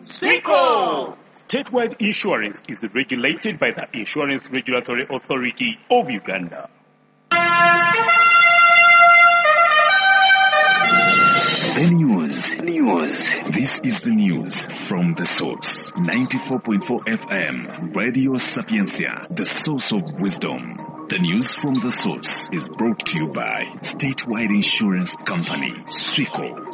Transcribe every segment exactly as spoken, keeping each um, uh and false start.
Swico! Statewide insurance is regulated by the Insurance Regulatory Authority of Uganda. The news. News. This is the news from the source. ninety-four point four F M, Radio Sapiencia, the source of wisdom. The news from the source is brought to you by Statewide Insurance Company, Swico.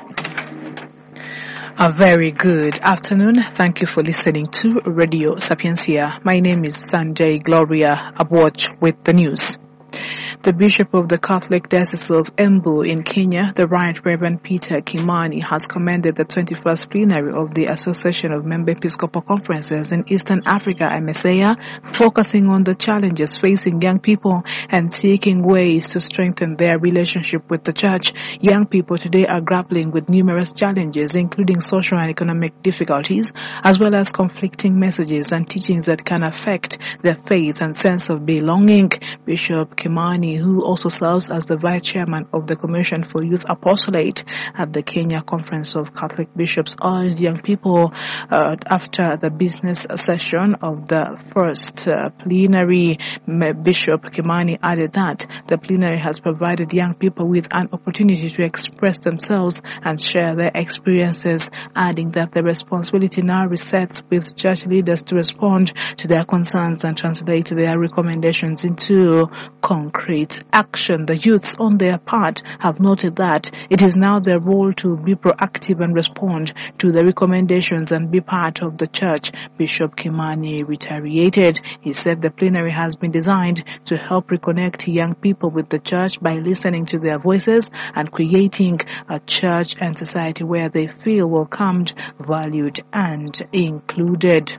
A very good afternoon. Thank you for listening to Radio Sapiencia. My name is Sanjay Gloria Abwatch with the news. The Bishop of the Catholic Diocese of Embu in Kenya, the Right Reverend Peter Kimani, has commended the twenty-first plenary of the Association of Member Episcopal Conferences in Eastern Africa, A M E S E A, focusing on the challenges facing young people and seeking ways to strengthen their relationship with the Church. Young people today are grappling with numerous challenges, including social and economic difficulties, as well as conflicting messages and teachings that can affect their faith and sense of belonging. Bishop Kimani, who also serves as the Vice Chairman of the Commission for Youth Apostolate at the Kenya Conference of Catholic Bishops, urged young people uh, after the business session of the first uh, plenary. Bishop Kimani added that the plenary has provided young people with an opportunity to express themselves and share their experiences, adding that the responsibility now rests with church leaders to respond to their concerns and translate their recommendations into concrete action. The youths, on their part, have noted that it is now their role to be proactive and respond to the recommendations and be part of the church. Bishop Kimani reiterated. He said the plenary has been designed to help reconnect young people with the church by listening to their voices and creating a church and society where they feel welcomed, valued, and included.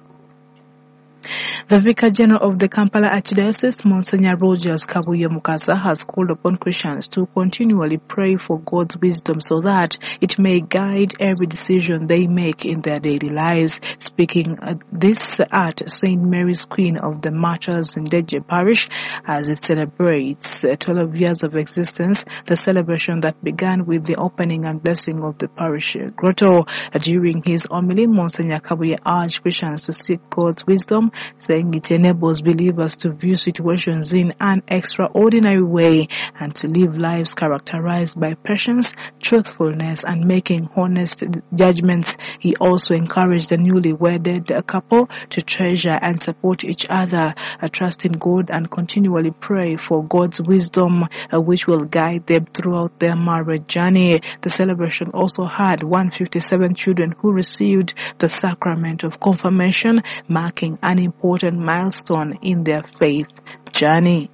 The Vicar General of the Kampala Archdiocese, Monsignor Rogers Kabuye Mukasa, has called upon Christians to continually pray for God's wisdom so that it may guide every decision they make in their daily lives. Speaking uh, this at Saint Mary's Queen of the Martyrs in Deje Parish as it celebrates uh, twelve years of existence, the celebration that began with the opening and blessing of the parish uh, grotto. Uh, during his homily, Monsignor Kabuye urged Christians to seek God's wisdom, saying it enables believers to view situations in an extraordinary way and to live lives characterized by patience, truthfulness, and making honest judgments. He also encouraged the newly wedded couple to treasure and support each other, uh, trust in God, and continually pray for God's wisdom, uh, which will guide them throughout their marriage journey. The celebration also had one hundred fifty-seven children who received the sacrament of confirmation, marking an important milestone in their faith journey.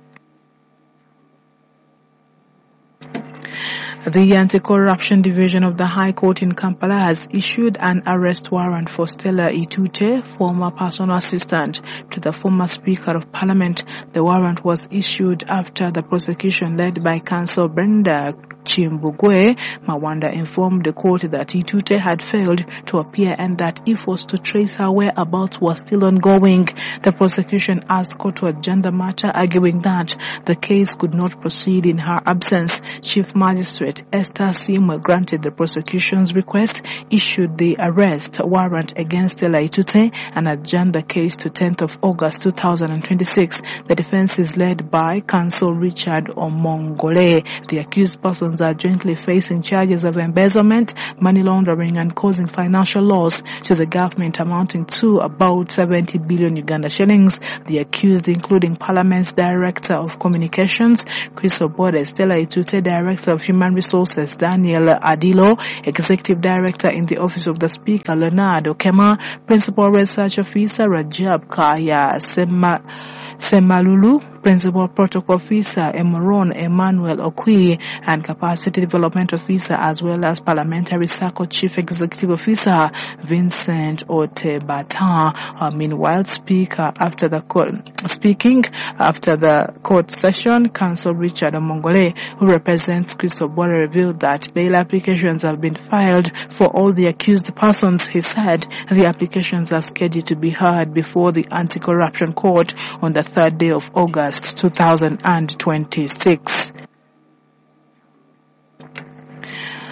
The Anti-Corruption Division of the High Court in Kampala has issued an arrest warrant for Stella Itute, former personal assistant to the former Speaker of Parliament. The warrant was issued after the prosecution led by Counsel Brenda Chimbugwe Mawanda informed the court that Itute had failed to appear and that efforts to trace her whereabouts were still ongoing. The prosecution asked court to adjourn the matter, arguing that the case could not proceed in her absence. Chief Magistrate Esther Simwe granted the prosecution's request, issued the arrest warrant against Stella Itute, and adjourned the case to tenth of August two thousand twenty-six. The defense is led by Counsel Richard Omongole. The accused persons are jointly facing charges of embezzlement, money laundering, and causing financial loss to the government amounting to about seventy billion Uganda shillings. The accused, including Parliament's Director of Communications, Chris Obode, Stella Itute, Director of Human Resources, Daniel Adilo, Executive Director in the Office of the Speaker, Leonard Okema, Principal Research Officer, Rajab Kaya Sema, Semalulu, Principal Protocol Officer Emoron Emmanuel Okwi, and Capacity Development Officer, as well as Parliamentary Circle Chief Executive Officer Vincent Otebata. Uh, meanwhile, speaker after the court, speaking after the court session, Counsel Richard Omongole, who represents Crystal Bora, revealed that bail applications have been filed for all the accused persons. He said the applications are scheduled to be heard before the Anti-Corruption Court on the third day of August two thousand twenty-six.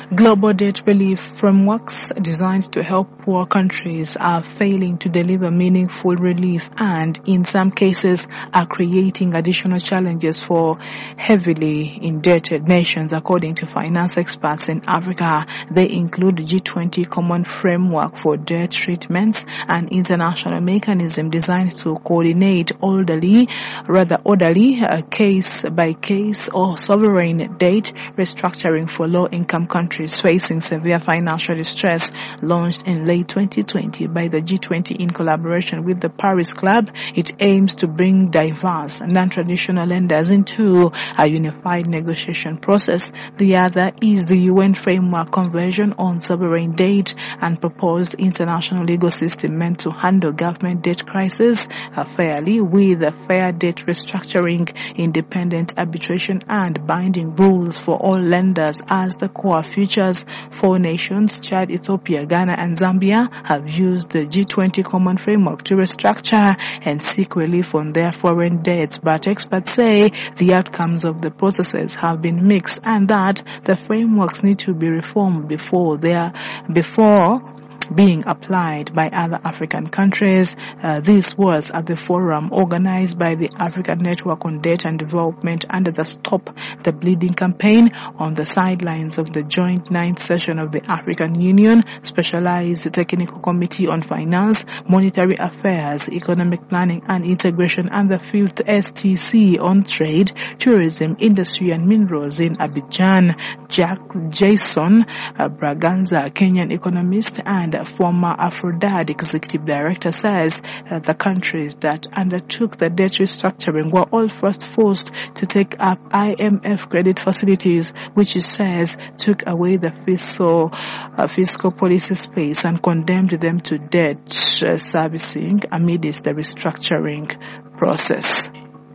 Global debt relief frameworks designed to help poor countries are failing to deliver meaningful relief and, in some cases, are creating additional challenges for heavily indebted nations, according to finance experts in Africa. They include the G twenty Common Framework for Debt Treatments, an international mechanism designed to coordinate orderly, rather orderly, uh, case-by-case or sovereign debt restructuring for low-income countries facing severe financial distress, launched in late twenty twenty by the G twenty in collaboration with the Paris Club. It aims to bring diverse non-traditional lenders into a unified negotiation process. The other is the U N Framework Convention on Sovereign Debt, and proposed international legal system meant to handle government debt crisis uh, fairly, with a fair debt restructuring, independent arbitration, and binding rules for all lenders as the core features. Four nations, Chad, Ethiopia, Ghana, and Zambia, have used the G twenty Common Framework to restructure and seek relief on their foreign debts, but experts say the outcomes of the processes have been mixed and that the frameworks need to be reformed before they are before being applied by other African countries. Uh, this was at the forum organized by the African Network on Debt and Development under the Stop the Bleeding campaign, on the sidelines of the joint ninth session of the African Union Specialized Technical Committee on Finance, Monetary Affairs, Economic Planning and Integration, and the fifth S T C on Trade, Tourism, Industry and Minerals in Abidjan. Jack Jason uh, Braganza, Kenyan economist and former Afrodad executive director, says that the countries that undertook the debt restructuring were all first forced to take up I M F credit facilities, which he says took away the fiscal, uh, fiscal policy space and condemned them to debt uh, servicing amidst the restructuring process.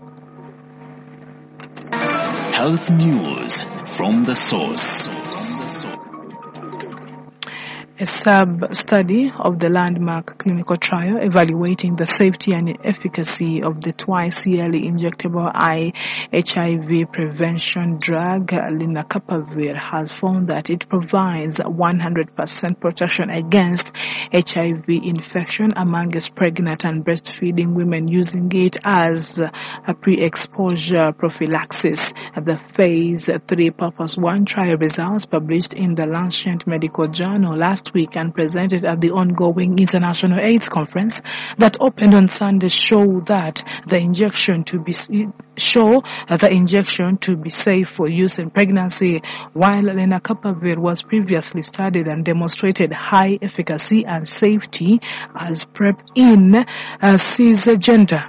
Health news from the source. A sub-study of the landmark clinical trial evaluating the safety and efficacy of the twice-yearly injectable H I V prevention drug lenacapavir has found that it provides one hundred percent protection against H I V infection amongst pregnant and breastfeeding women using it as a pre-exposure prophylaxis. The Phase three Purpose one trial results, published in the Lancet Medical Journal last week and presented at the ongoing International AIDS Conference that opened on Sunday, show that the injection to be show the injection to be safe for use in pregnancy, while lenacapavir was previously studied and demonstrated high efficacy and safety as PrEP in uh, cisgender.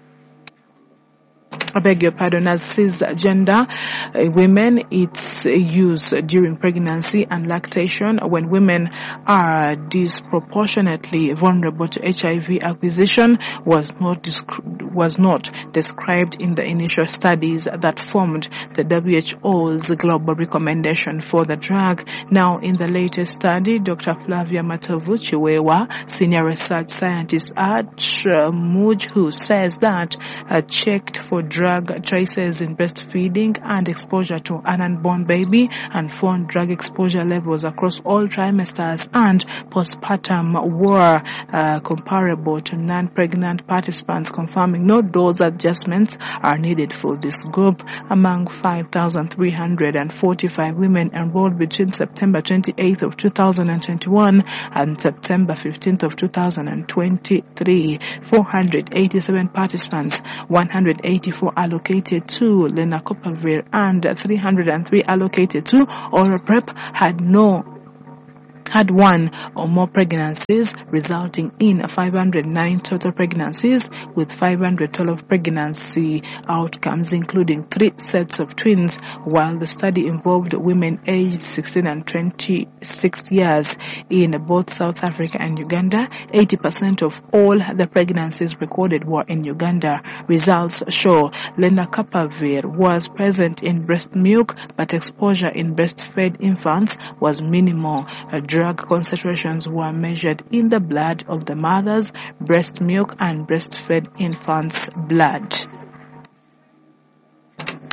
I beg your pardon, as cisgender uh, women. It's used during pregnancy and lactation when women are disproportionately vulnerable to H I V acquisition was not disc- was not described in the initial studies that formed the W H O's global recommendation for the drug. Now, in the latest study, Doctor Flavia Matovu-Chiwewa, senior research scientist at uh, Muj, who says that uh, checked for drug traces in breastfeeding and exposure to an unborn baby and found drug exposure levels across all trimesters and postpartum were uh, comparable to non-pregnant participants, confirming no dose adjustments are needed for this group. Among five thousand three hundred forty-five women enrolled between September twenty-eighth of two thousand twenty-one and September fifteenth of two thousand twenty-three, four hundred eighty-seven participants, one hundred eighty-four allocated to lenacapavir and three hundred three allocated to oral PrEP had no had one or more pregnancies, resulting in five hundred nine total pregnancies with five hundred twelve pregnancy outcomes, including three sets of twins, while the study involved women aged sixteen and twenty-six years in both South Africa and Uganda. eighty percent of all the pregnancies recorded were in Uganda. Results show lenacapavir was present in breast milk, but exposure in breastfed infants was minimal. A drug concentrations were measured in the blood of the mothers, breast milk, and breastfed infants' blood.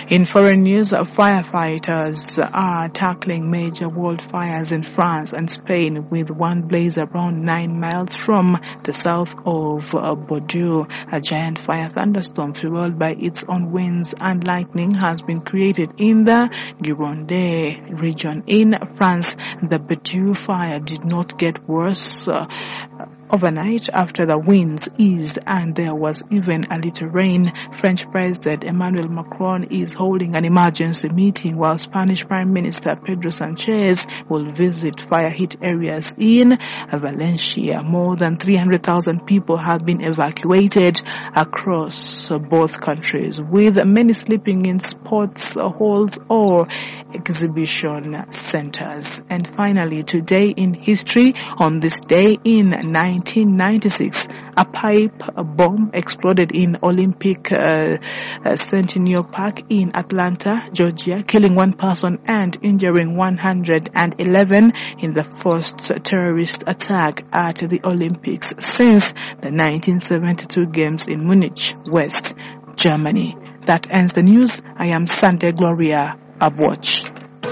In foreign news, firefighters are tackling major wildfires in France and Spain, with one blaze around nine miles from the south of Bordeaux. A giant fire thunderstorm fueled by its own winds and lightning has been created in the Gironde region in France. The Bordeaux fire did not get worse uh, overnight after the winds eased and there was even a little rain. French President Emmanuel Macron is holding an emergency meeting while Spanish Prime Minister Pedro Sanchez will visit fire-hit areas in Valencia. More than three hundred thousand people have been evacuated across both countries, with many sleeping in sports halls or exhibition centers. And finally, today in history, on this day in nineteen ninety-six, a pipe a bomb exploded in Olympic uh, uh, Centennial Park in Atlanta, Georgia, killing one person and injuring one hundred eleven in the first terrorist attack at the Olympics since the nineteen seventy-two Games in Munich, West Germany. That ends the news. I am Sante Gloria Abwatch.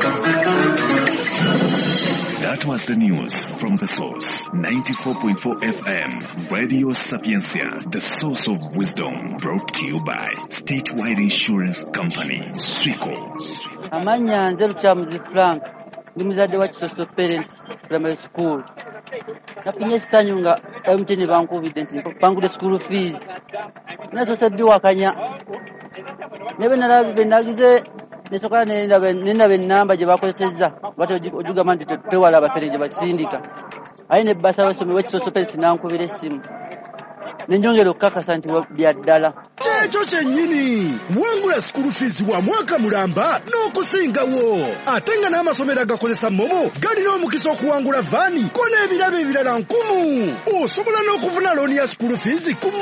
That was the news from the source. ninety-four point four F M, Radio Sapiencia, the source of wisdom. Brought to you by Statewide Insurance Company, Swico. Amanya nzelu chamuzi Frank, ndi muzade wa Chisoso Parents Primary School. Nafinye sitanyunga emtini banku videnti, banku de school fees. Naso sabbi wakanya. Nebe narabi benagize nesoka nenda nenda benamba je bakozeseza bato ojuga mandi tewala bafereje basindika aine basa wasome Chisoso Parents nankubire simu nenjongero kaka santi byaddala Echo chenyini mwangula school fees wa mwaka mulamba n'okusingawo atenga n'amasomero agakozesa momo gali n'omukisa okuwangula vani kone ebirabe ebirala nkumu osobola n'okufuna looni ya school fees ku